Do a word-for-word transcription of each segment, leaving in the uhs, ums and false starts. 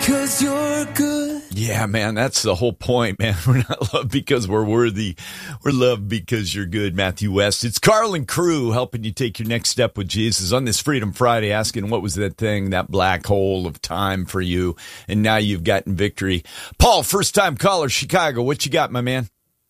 because you're good. Yeah, man, that's the whole point, man. We're not loved because we're worthy. We're loved because you're good, Matthew West. It's Carl and crew helping you take your next step with Jesus on this Freedom Friday, asking what was that thing, that black hole of time for you, and now you've gotten victory. Paul, first-time caller, Chicago. What you got, my man?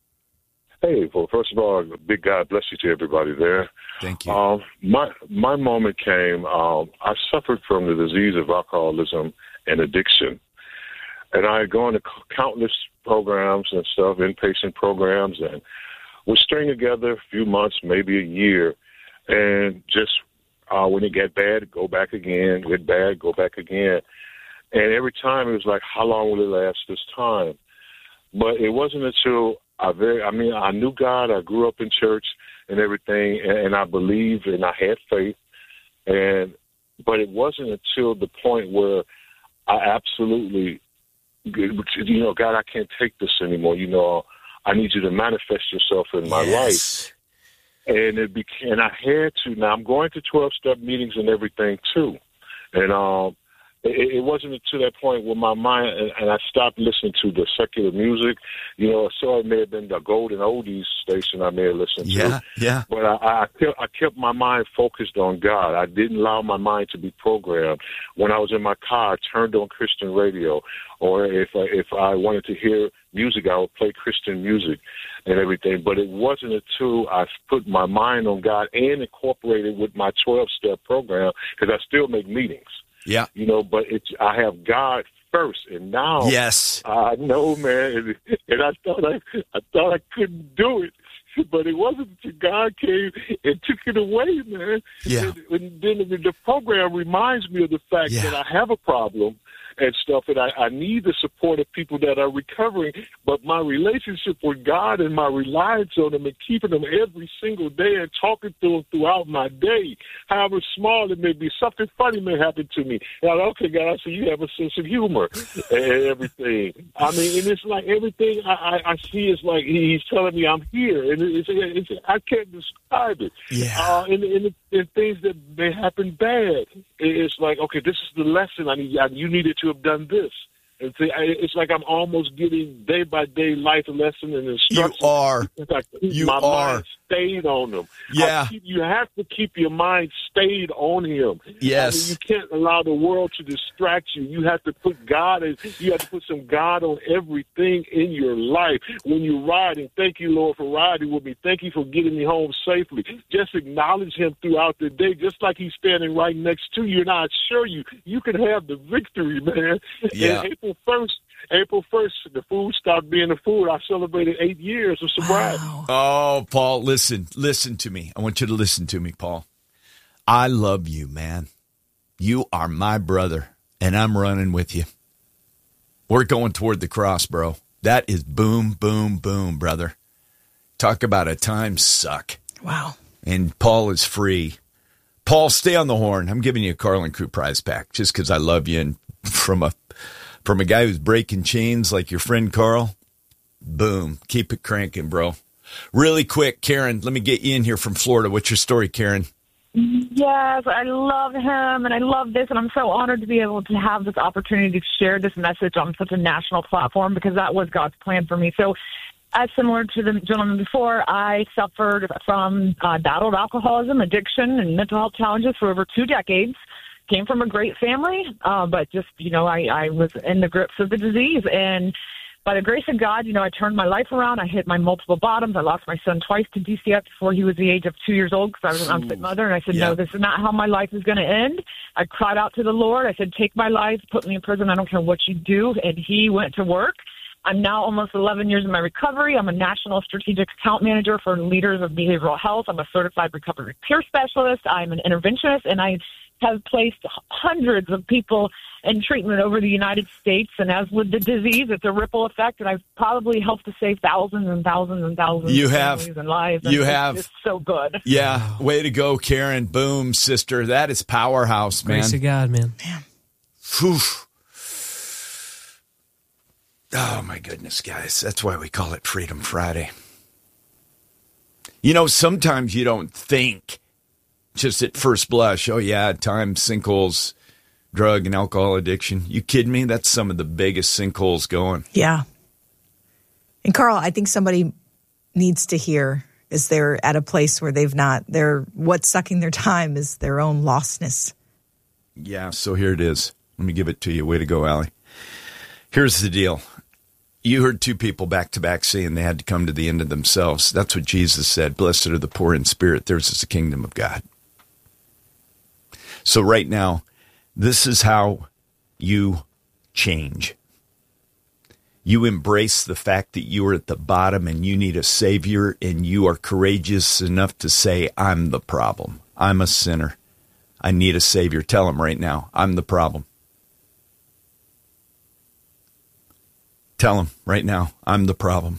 Hey, well, first of all, big God bless you to everybody there. Thank you. Um, my my moment came, um, I suffered from the disease of alcoholism and addiction. And I had gone to countless programs and stuff, inpatient programs, and would string together a few months, maybe a year, and just uh, when it got bad, go back again, get bad, go back again. And every time it was like, how long will it last this time? But it wasn't until I very, I mean, I knew God, I grew up in church and everything, and, and I believed and I had faith. And but it wasn't until the point where I absolutely, you know, God, I can't take this anymore. You know, I need you to manifest yourself in my Yes. life. And it became, and I had to. Now I'm going to twelve-step meetings and everything too, and um, it, it wasn't until that point where my mind and, and I stopped listening to the secular music. You know, so it may have been the Golden Oldies station I may have listened Yeah, to. yeah. But I, I kept I kept my mind focused on God. I didn't allow my mind to be programmed. When I was in my car, I turned on Christian radio, or if I, if I wanted to hear music, I would play Christian music and everything. But it wasn't until I put my mind on God and incorporated with my twelve-step program, because I still make meetings. Yeah. You know, but it's I have God first, and now Yes. I know, man, and, and I thought I I thought I couldn't do it. But it wasn't until God came and took it away, man. Yeah. And, and then the, the program reminds me of the fact Yeah. that I have a problem and stuff, and I, I need the support of people that are recovering. But my relationship with God and my reliance on Him and keeping Him every single day and talking to Him throughout my day, however small it may be, something funny may happen to me. And I'm like, okay, God, I see you have a sense of humor and everything. I mean, and it's like everything I, I, I see is like He's telling me I'm here, and it's, it's, I can't describe it. Yeah. Uh, and, and, and things that may happen bad, it's like, okay, this is the lesson I need. I, you needed to have done this. And see, I, it's like I'm almost getting day by day life lesson and instruction. You are. It's like You my are. mind stayed on them. Yeah. I keep, you have to keep your mind stayed on Him. Yes. I mean, you can't allow the world to distract you. You have to put God in, you have to put some God on everything in your life. When you ride, and thank you, Lord, for riding with me. Thank you for getting me home safely. Just acknowledge Him throughout the day, just like He's standing right next to you. And I assure you, you can have the victory, man. Yeah. And April first, April first, the food stopped being the food. I celebrated eight years of sobriety. Wow. Oh, Paul, listen, listen to me. I want you to listen to me, Paul. I love you, man. You are my brother, and I'm running with you. We're going toward the cross, bro. That is boom, boom, boom, brother. Talk about a time suck. Wow. And Paul is free. Paul, stay on the horn. I'm giving you a Carlin Crew prize pack just because I love you. And from a from a guy who's breaking chains like your friend Carl, boom, keep it cranking, bro. Really quick, Karen, let me get you in here from Florida. What's your story, Karen? Yes, I love him, and I love this, and I'm so honored to be able to have this opportunity to share this message on such a national platform, because that was God's plan for me. So, as similar to the gentleman before, I suffered from uh, battled alcoholism, addiction, and mental health challenges for over two decades. Came from a great family, uh, but just, you know, I, I was in the grips of the disease, and by the grace of God, you know, I turned my life around. I hit my multiple bottoms. I lost my son twice to D C F before he was the age of two years old because I was an unfit mother. And I said, Yeah. no, this is not how my life is going to end. I cried out to the Lord. I said, take my life, put me in prison. I don't care what you do. And He went to work. I'm now almost eleven years in my recovery. I'm a national strategic account manager for leaders of behavioral health. I'm a certified recovery peer specialist. I'm an interventionist, and I have placed hundreds of people in treatment over the United States. And as with the disease, it's a ripple effect, and I've probably helped to save thousands and thousands and thousands You of have. families and lives. And You it's, have. It's so good. Yeah, way to go, Karen. Boom, sister. That is powerhouse, man. Grace of God, man. Whew. Oh, my goodness, guys. That's why we call it Freedom Friday. You know, sometimes you don't think just at first blush, oh, yeah, time, sinkholes, drug and alcohol addiction. You kidding me? That's some of the biggest sinkholes going. Yeah. And Carl, I think somebody needs to hear is they're at a place where they've not, they're, what's sucking their time is their own lostness. Yeah, so here it is. Let me give it to you. Way to go, Allie. Here's the deal. You heard two people back to back saying they had to come to the end of themselves. That's what Jesus said. Blessed are the poor in spirit. Theirs is the kingdom of God. So right now, this is how you change. You embrace the fact that you are at the bottom and you need a Savior, and you are courageous enough to say, I'm the problem. I'm a sinner. I need a Savior. Tell him right now, I'm the problem. Tell him right now, I'm the problem.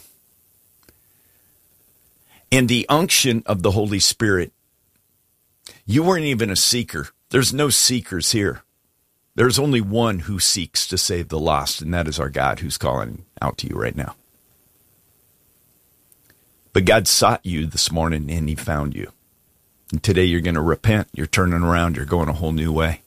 And the unction of the Holy Spirit, you weren't even a seeker. There's no seekers here. There's only one who seeks to save the lost, and that is our God who's calling out to you right now. But God sought you this morning, and he found you. And today you're going to repent. You're turning around. You're going a whole new way.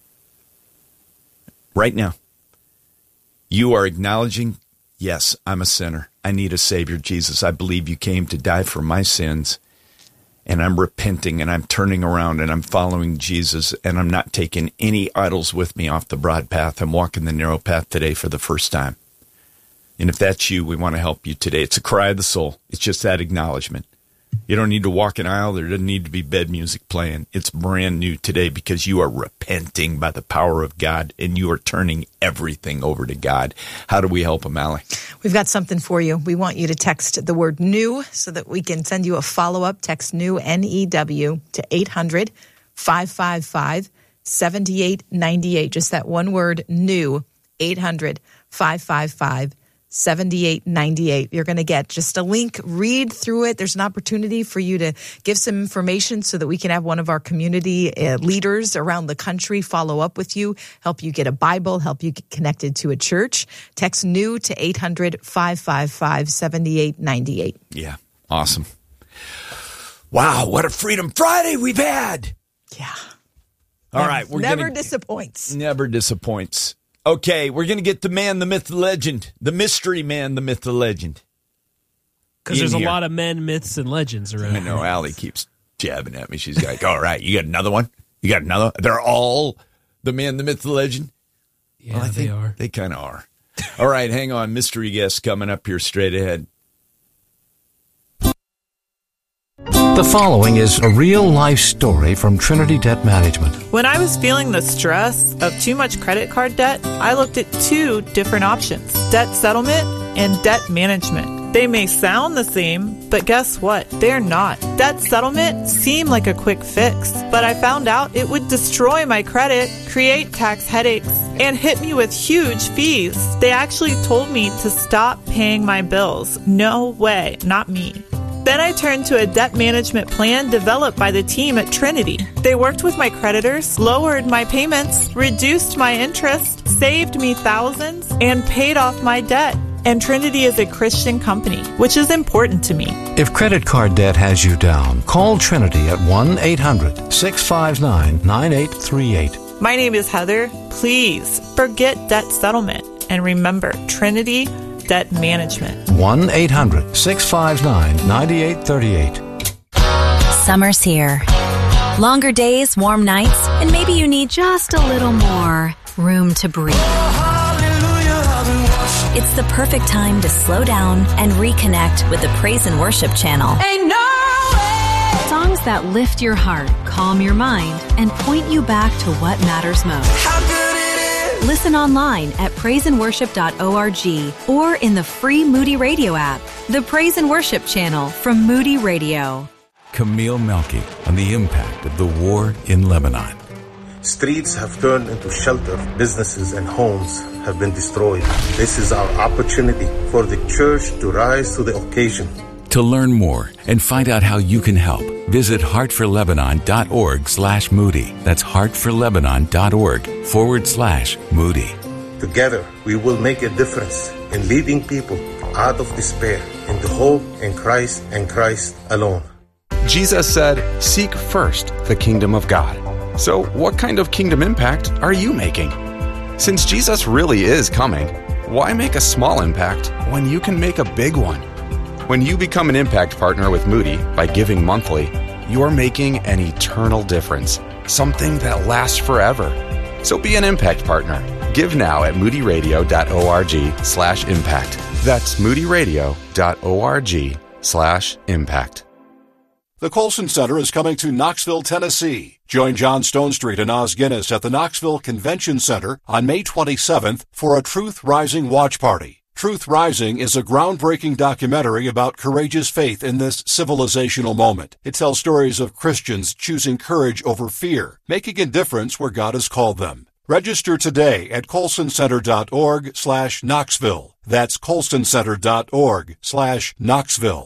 Right now, you are acknowledging, yes, I'm a sinner. I need a Savior, Jesus. I believe you came to die for my sins. And I'm repenting, and I'm turning around, and I'm following Jesus, and I'm not taking any idols with me off the broad path. I'm walking the narrow path today for the first time. And if that's you, we want to help you today. It's a cry of the soul. It's just that acknowledgement. You don't need to walk an aisle. There doesn't need to be bed music playing. It's brand new today because you are repenting by the power of God, and you are turning everything over to God. How do we help them, Allie? We've got something for you. We want you to text the word new so that we can send you a follow-up. Text new, N E W, to eight hundred, five five five, seven eight nine eight. Just that one word, new, eight hundred, five five five, seven eight nine eight. You're going to get just a link. Read through it. There's an opportunity for you to give some information so that we can have one of our community uh, leaders around the country follow up with you, help you get a Bible, help you get connected to a church. Text new to eight hundred, five five five, seven eight nine eight. Yeah, awesome. Wow, what a Freedom Friday we've had. Yeah. All never, right. We're never gonna, disappoints. Never disappoints. Okay, we're going to get the man, the myth, the legend, the mystery man, the myth, the legend. Because there's here. a lot of men, myths, and legends around. I know, Allie keeps jabbing at me. She's like, all right, you got another one? You got another? They're all the man, the myth, the legend? Yeah, well, I they think are. They kind of are. All right, hang on. Mystery guest coming up here straight ahead. The following is a real-life story from Trinity Debt Management. When I was feeling the stress of too much credit card debt, I looked at two different options, debt settlement and debt management. They may sound the same, but guess what? They're not. Debt settlement seemed like a quick fix, but I found out it would destroy my credit, create tax headaches, and hit me with huge fees. They actually told me to stop paying my bills. No way, not me. Then I turned to a debt management plan developed by the team at Trinity. They worked with my creditors, lowered my payments, reduced my interest, saved me thousands, and paid off my debt. And Trinity is a Christian company, which is important to me. If credit card debt has you down, call Trinity at one eight hundred, six five nine, nine eight three eight. My name is Heather. Please forget debt settlement. And remember, Trinity Debt Management. one eight hundred, six five nine, nine eight three eight. Summer's here. Longer days, warm nights, and maybe you need just a little more room to breathe. It's the perfect time to slow down and reconnect with the Praise and Worship channel. Ain't no way. Songs that lift your heart, calm your mind, and point you back to what matters most. How good it is. Listen online at praise and worship dot org or in the free Moody Radio app. The Praise and Worship channel from Moody Radio. Camille Melky on the impact of the war in Lebanon. Streets have turned into shelter. Businesses and homes have been destroyed. This is our opportunity for the church to rise to the occasion. To learn more and find out how you can help, visit heartforlebanon.org slash Moody. That's heartforlebanon.org forward slash Moody. Together, we will make a difference in leading people out of despair into hope in Christ and Christ alone. Jesus said, "Seek first the kingdom of God." So, what kind of kingdom impact are you making? Since Jesus really is coming, why make a small impact when you can make a big one? When you become an impact partner with Moody by giving monthly, you're making an eternal difference, something that lasts forever. So be an impact partner. Give now at moodyradio.org slash impact. That's moodyradio.org slash impact. The Colson Center is coming to Knoxville, Tennessee. Join John Stonestreet and Oz Guinness at the Knoxville Convention Center on May twenty-seventh for a Truth Rising watch party. Truth Rising is a groundbreaking documentary about courageous faith in this civilizational moment. It tells stories of Christians choosing courage over fear, making a difference where God has called them. Register today at colsoncenter.org slash Knoxville. That's colsoncenter.org slash Knoxville.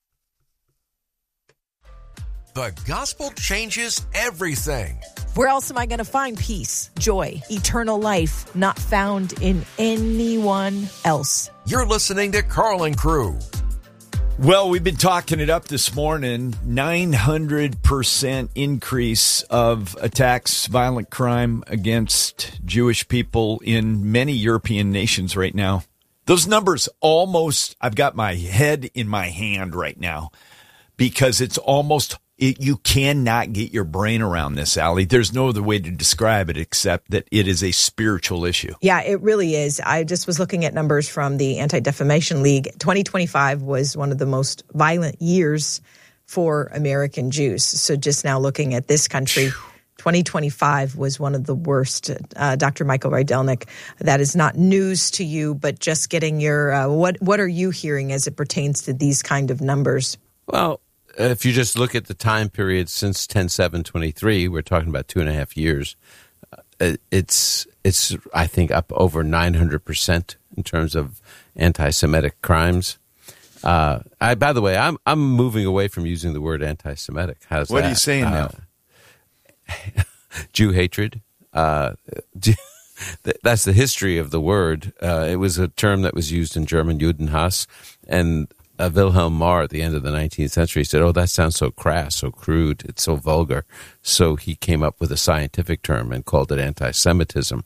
The gospel changes everything. Where else am I going to find peace, joy, eternal life, not found in anyone else? You're listening to Carl and Crew. Well, we've been talking it up this morning. nine hundred percent increase of attacks, violent crime against Jewish people in many European nations right now. Those numbers almost, I've got my head in my hand right now because it's almost It, you cannot get your brain around this, Allie. There's no other way to describe it except that it is a spiritual issue. Yeah, it really is. I just was looking at numbers from the Anti-Defamation League. twenty twenty-five was one of the most violent years for American Jews. So just now looking at this country, twenty twenty-five was one of the worst. Uh, Doctor Michael Rydelnik, that is not news to you, but just getting your, uh, what, what are you hearing as it pertains to these kind of numbers? Well, if you just look at the time period since ten seven twenty-three, we're talking about two and a half years, uh, it's, it's I think, up over nine hundred percent in terms of anti-Semitic crimes. Uh, I, by the way, I'm I'm moving away from using the word anti-Semitic. How's what that? are you saying uh, now? Jew hatred. Uh, that's the history of the word. Uh, it was a term that was used in German, Judenhass, and Uh, Wilhelm Marr at the end of the nineteenth century said, oh, that sounds so crass, so crude, it's so vulgar. So he came up with a scientific term and called it anti-Semitism.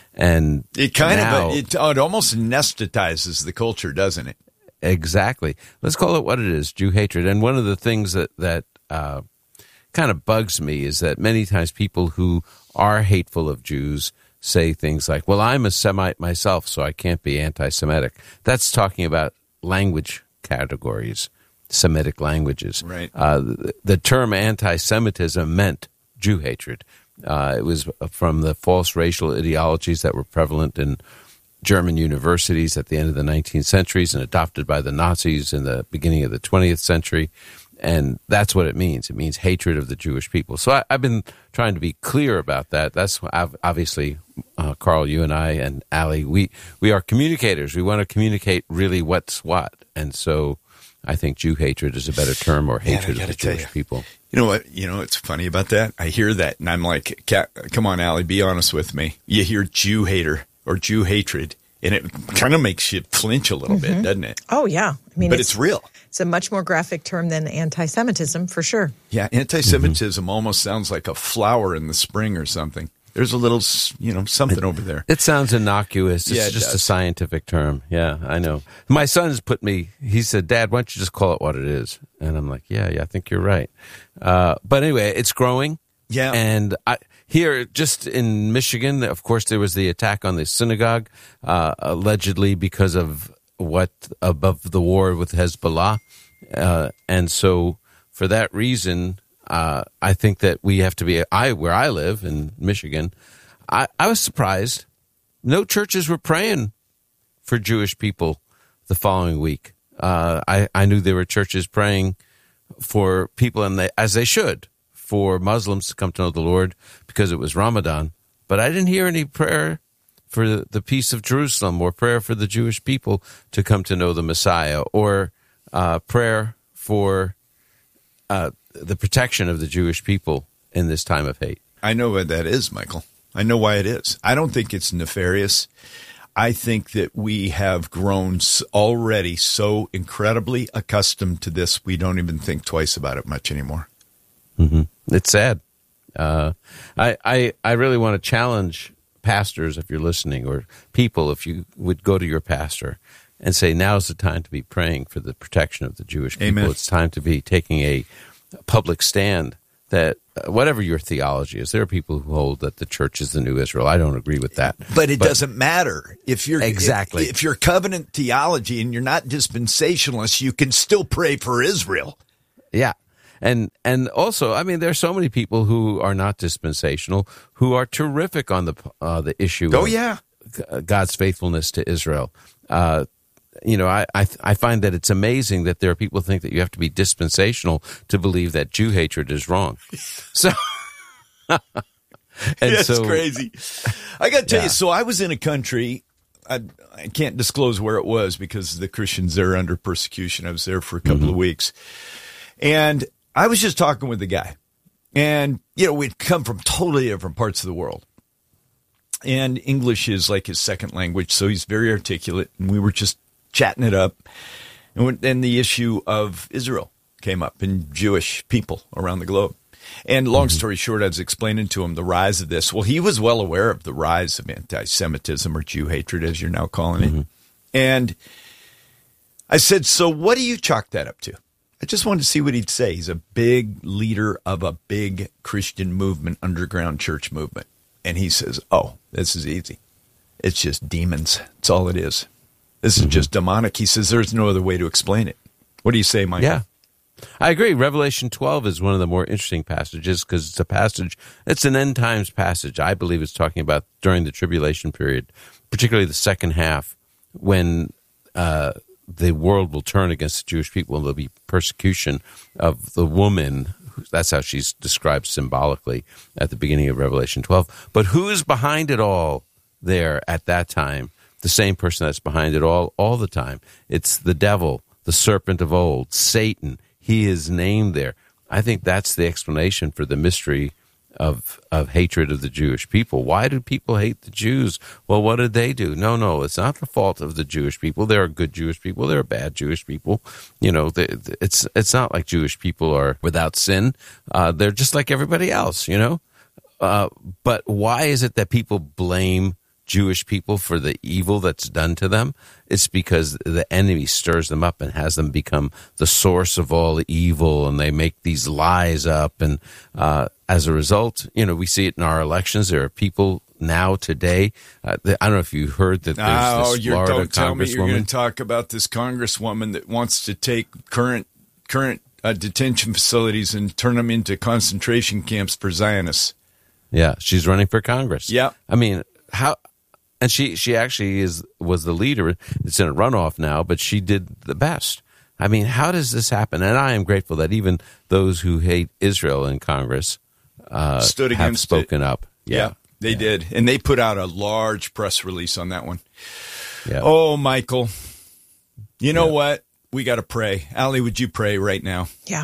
And it kind now, of, it, it almost anesthetizes the culture, doesn't it? Exactly. Let's call it what it is, Jew hatred. And one of the things that, that uh, kind of bugs me is that many times people who are hateful of Jews say things like, well, I'm a Semite myself, so I can't be anti-Semitic. That's talking about language categories, Semitic languages. Right. Uh, the, the term anti-Semitism meant Jew hatred. Uh, it was from the false racial ideologies that were prevalent in German universities at the end of the nineteenth centuries and adopted by the Nazis in the beginning of the twentieth century. And that's what it means. It means hatred of the Jewish people. So I, I've been trying to be clear about that. That's obviously, uh, Carl, you and I and Allie, we, we are communicators. We want to communicate really what's what. And so I think Jew hatred is a better term, or hatred of the Jewish you. people. You know what? You know what's funny about that? I hear that, and I'm like, come on, Allie, be honest with me. You hear Jew hater or Jew hatred, and it kind of makes you flinch a little mm-hmm. bit, doesn't it? Oh, yeah. I mean, but it's, it's real. It's a much more graphic term than anti-Semitism, for sure. Yeah, anti-Semitism mm-hmm. almost sounds like a flower in the spring or something. There's a little, you know, something it, over there. It sounds innocuous. It's yeah, it just does. a scientific term. Yeah, I know. My son's put me, he said, Dad, why don't you just call it what it is? And I'm like, yeah, yeah, I think you're right. Uh, but anyway, it's growing. Yeah. And I, here, just in Michigan, of course, there was the attack on the synagogue, uh, allegedly because of what, above the war with Hezbollah. Uh, and so for that reason, uh, I think that we have to be, I, where I live in Michigan, I, I was surprised. No churches were praying for Jewish people the following week. Uh, I, I knew there were churches praying for people, and they, as they should, for Muslims to come to know the Lord because it was Ramadan. But I didn't hear any prayer for the, the peace of Jerusalem, or prayer for the Jewish people to come to know the Messiah, or uh, prayer for uh, the protection of the Jewish people in this time of hate. I know what that is, Michael. I know why it is. I don't think it's nefarious. I think that we have grown already so incredibly accustomed to this, we don't even think twice about it much anymore. Mm-hmm. It's sad. Uh, I, I I really want to challenge pastors, if you're listening, or people, if you would go to your pastor and say, now's the time to be praying for the protection of the Jewish people. Amen. It's time to be taking a public stand that uh, whatever your theology is, there are people who hold that the church is the new Israel. I don't agree with that. But it but, doesn't matter. If you're exactly if, if you're covenant theology and you're not dispensationalist, you can still pray for Israel. Yeah. And and also, I mean, there's so many people who are not dispensational who are terrific on the uh, the issue oh, of yeah. God's faithfulness to Israel. Uh You know, I, I I find that it's amazing that there are people who think that you have to be dispensational to believe that Jew hatred is wrong. So, and That's so, crazy. I got to tell yeah. you, so I was in a country, I, I can't disclose where it was because the Christians there are under persecution. I was there for a couple Mm-hmm. of weeks. And I was just talking with the guy. And, you know, we'd come from totally different parts of the world. And English is like his second language, so he's very articulate. And we were just chatting it up. And then the issue of Israel came up and Jewish people around the globe. And long story short, I was explaining to him the rise of this. Well, he was well aware of the rise of anti-Semitism or Jew hatred, as you're now calling it. Mm-hmm. And I said, so what do you chalk that up to? I just wanted to see what he'd say. He's a big leader of a big Christian movement, underground church movement. And he says, oh, this is easy. It's just demons. That's all it is. This is just demonic. He says there's no other way to explain it. What do you say, Michael? Yeah, I agree. Revelation twelve is one of the more interesting passages because it's a passage, it's an end times passage. I believe it's talking about during the tribulation period, particularly the second half, when uh, the world will turn against the Jewish people and there'll be persecution of the woman. That's how she's described symbolically at the beginning of Revelation twelve. But who is behind it all there at that time? The same person that's behind it all, all the time. It's the devil, the serpent of old, Satan. He is named there. I think that's the explanation for the mystery of of hatred of the Jewish people. Why do people hate the Jews? Well, what did they do? No, no, it's not the fault of the Jewish people. There are good Jewish people. There are bad Jewish people. You know, they, it's it's not like Jewish people are without sin. Uh, they're just like everybody else, you know. Uh, but why is it that people blame Jewish people for the evil that's done to them? It's because the enemy stirs them up and has them become the source of all evil, and they make these lies up. And uh, as a result, you know, we see it in our elections. There are people now today. Uh, I don't know if you heard that there's oh, this you're, Florida don't tell me you're going congresswoman. to talk about this congresswoman that wants to take current current uh, detention facilities and turn them into concentration camps for Zionists. Yeah, she's running for Congress. Yeah, I mean, how? And she, she actually is was the leader. It's in a runoff now, but she did the best. I mean, how does this happen? And I am grateful that even those who hate Israel in Congress uh, stood have against spoken it. up. Yeah, Yeah, they yeah. did. And they put out a large press release on that one. Yeah. Oh, Michael, you know Yeah. what? We got to pray. Allie, would you pray right now? Yeah.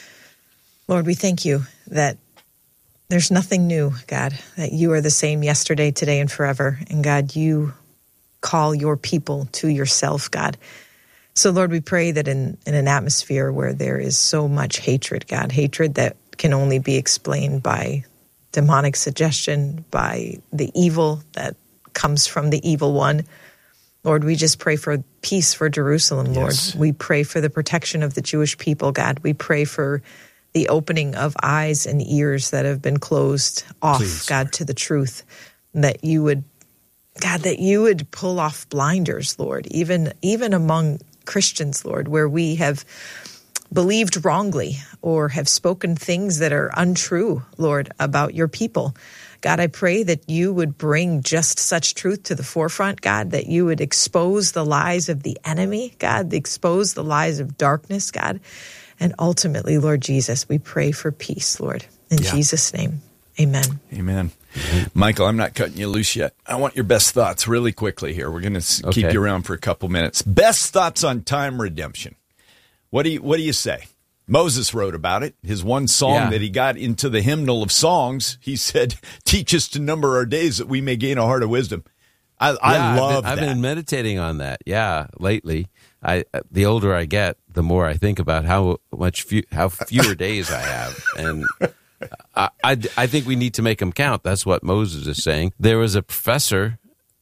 Lord, we thank you that there's nothing new, God, that you are the same yesterday, today, and forever. And God, you call your people to yourself, God. So, Lord, we pray that in, in an atmosphere where there is so much hatred, God, hatred that can only be explained by demonic suggestion, by the evil that comes from the evil one, Lord, we just pray for peace for Jerusalem, Lord. Yes. We pray for the protection of the Jewish people, God. We pray for the opening of eyes and ears that have been closed off, Please, God, Lord. to the truth, that you would, God, that you would pull off blinders, Lord, even even among Christians, Lord, where we have believed wrongly or have spoken things that are untrue, Lord, about your people. God, I pray that you would bring just such truth to the forefront, God, that you would expose the lies of the enemy, God, expose the lies of darkness, God. And ultimately, Lord Jesus, we pray for peace, Lord. In Yeah. Jesus' name, amen. Amen. Michael, I'm not cutting you loose yet. I want your best thoughts really quickly here. We're going to Okay. keep you around for a couple minutes. Best thoughts on time redemption. What do you What do you say? Moses wrote about it. His one song Yeah. that he got into the hymnal of songs, he said, teach us to number our days that we may gain a heart of wisdom. I, Yeah, I love I've been, that. I've been meditating on that. Yeah, lately. I the older I get, the more I think about how much few, how fewer days I have, and I, I, I think we need to make them count. That's what Moses is saying. There was a professor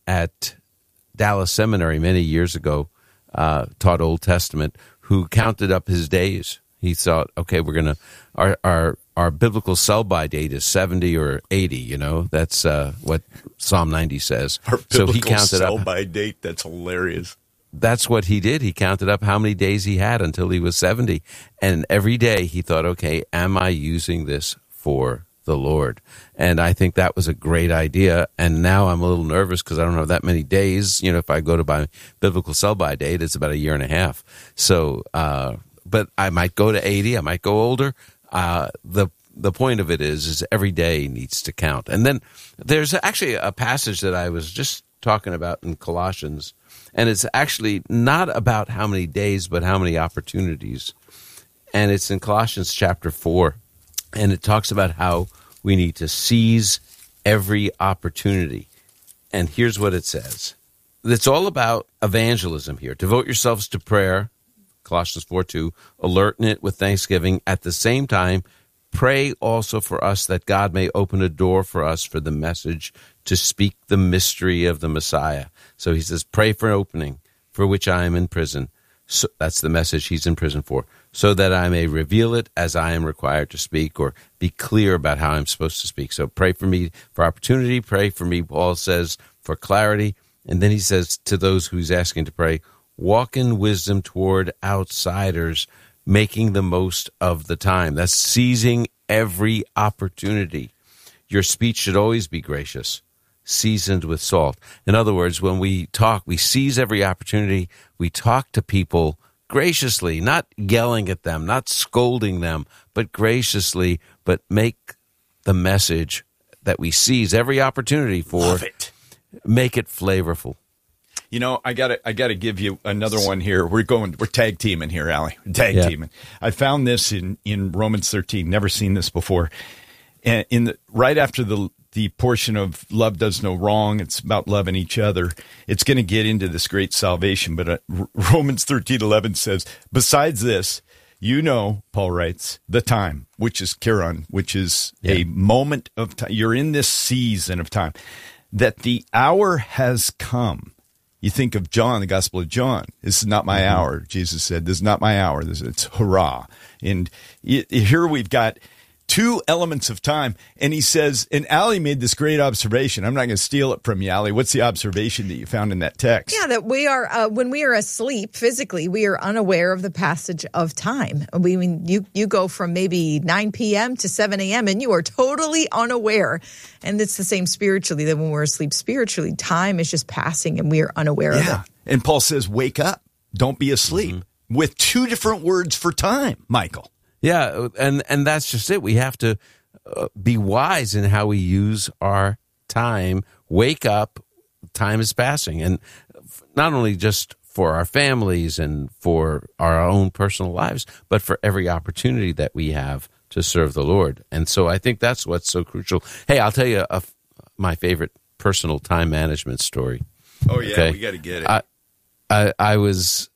at Dallas Seminary many years ago, uh, taught Old Testament, who counted up his days. He thought, okay, we're going to, our, our, our biblical sell-by date is seventy or eighty, you know, that's uh, what Psalm ninety says. Our so biblical he counted up sell-by date, that's hilarious. That's what he did. He counted up how many days he had until he was seventy. And every day he thought, okay, am I using this for the Lord? And I think that was a great idea. And now I'm a little nervous because I don't have that many days. You know, if I go to my biblical sell-by date, it's about a year and a half. So, uh, but I might go to eighty. I might go older. Uh, the the point of it is, is every day needs to count. And then there's actually a passage that I was just talking about in Colossians, and it's actually not about how many days, but how many opportunities. And it's in Colossians chapter four, and it talks about how we need to seize every opportunity. And here's what it says. It's all about evangelism here. Devote yourselves to prayer, Colossians four two, alert in it with thanksgiving. At the same time, pray also for us that God may open a door for us for the message to speak the mystery of the Messiah. So he says, pray for an opening for which I am in prison. So that's the message he's in prison for, so that I may reveal it as I am required to speak, or be clear about how I'm supposed to speak. So pray for me for opportunity. Pray for me, Paul says, for clarity. And then he says to those who he's asking to pray, walk in wisdom toward outsiders, making the most of the time. That's seizing every opportunity. Your speech should always be gracious, seasoned with salt. In other words, when we talk, we seize every opportunity. We talk to people graciously, not yelling at them, not scolding them, but graciously, but make the message that we seize every opportunity for, Love it. Make it flavorful. You know, I got to I got to give you another one here. We're going we're tag teaming here, Allie. Tag Yeah. teaming. I found this in, in Romans thirteen. Never seen this before. And in the, right after the the portion of love does no wrong, it's about loving each other. It's going to get into this great salvation, but uh, R- Romans thirteen eleven says, besides this, you know, Paul writes, the time, which is Chiron, which is Yeah. a moment of time. You're in this season of time, that the hour has come. You think of John, the Gospel of John. This is not my Mm-hmm. hour. Jesus said, this is not my hour. This, it's hurrah. And y- here we've got two elements of time. And he says, and Allie made this great observation. I'm not going to steal it from you, Allie. What's the observation that you found in that text? Yeah, that we are, uh, when we are asleep physically, we are unaware of the passage of time. We mean, you, you go from maybe nine p.m. to seven a.m. and you are totally unaware. And it's the same spiritually, that when we're asleep spiritually, time is just passing and we are unaware of Yeah. it. And Paul says, wake up. Don't be asleep. Mm-hmm. With two different words for time, Michael. Yeah, and, and that's just it. We have to uh, be wise in how we use our time. Wake up, time is passing. And not only just for our families and for our own personal lives, but for every opportunity that we have to serve the Lord. And so I think that's what's so crucial. Hey, I'll tell you a, my favorite personal time management story. Oh, yeah, Okay? we got to get it. I, I, I was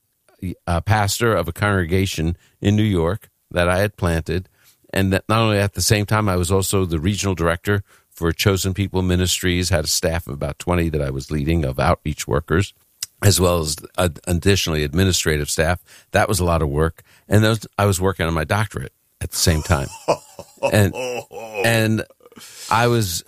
a pastor of a congregation in New York that I had planted, and that not only at the same time, I was also the regional director for Chosen People Ministries, had a staff of about twenty that I was leading of outreach workers, as well as uh, additionally administrative staff. That was a lot of work, and those, I was working on my doctorate at the same time, and and I was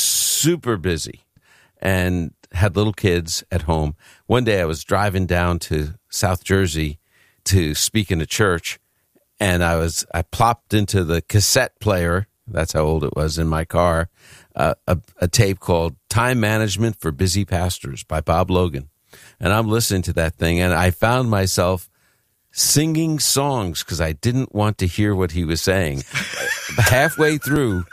super busy and had little kids at home. One day I was driving down to South Jersey to speak in a church, and I was I plopped into the cassette player, that's how old it was, in my car, uh, a, a tape called Time Management for Busy Pastors by Bob Logan. And I'm listening to that thing, and I found myself singing songs because I didn't want to hear what he was saying. Halfway through,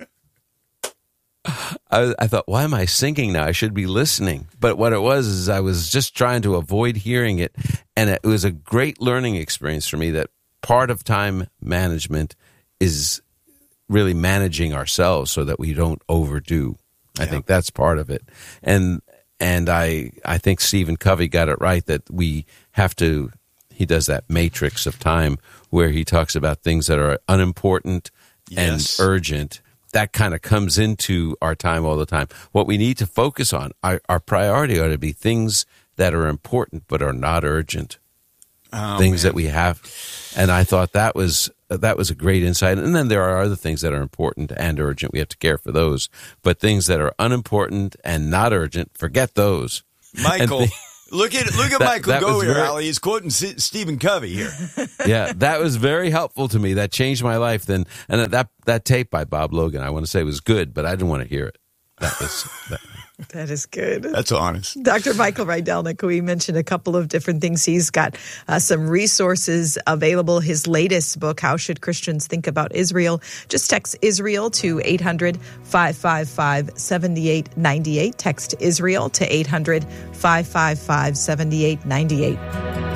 I, I thought, why am I singing now? I should be listening. But what it was is I was just trying to avoid hearing it, and it was a great learning experience for me that part of time management is really managing ourselves so that we don't overdo. I think that's part of it. And and I I think Stephen Covey got it right that we have to, he does that matrix of time where he talks about things that are unimportant Yes. and urgent. That kind of comes into our time all the time. What we need to focus on, our, our priority ought to be things that are important but are not urgent. Oh, things man. that we have. And I thought that was that was a great insight. And then there are other things that are important and urgent. We have to care for those. But things that are unimportant and not urgent, forget those. Michael, And thi- look at look at That- Michael that go was here, very- Allie. He's quoting S- Stephen Covey here. yeah, that was very helpful to me. That changed my life. Then, and that that tape by Bob Logan, I want to say was good, but I didn't want to hear it. That was that. That is good. That's honest. Doctor Michael Rydelnik, we mentioned a couple of different things. He's got uh, some resources available. His latest book, How Should Christians Think About Israel? Just text Israel to eight hundred, five five five, seven eight nine eight. Text Israel to eight hundred, five five five, seven eight nine eight.